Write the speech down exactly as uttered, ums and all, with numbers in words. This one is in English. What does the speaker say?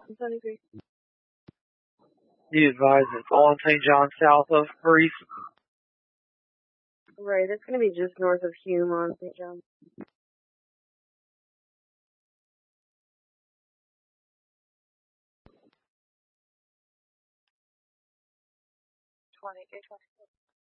seventy-three. Be advised, it's all in Saint John south of Breeze. Right, it's going to be just north of Hume on Saint John. twenty, eight twenty.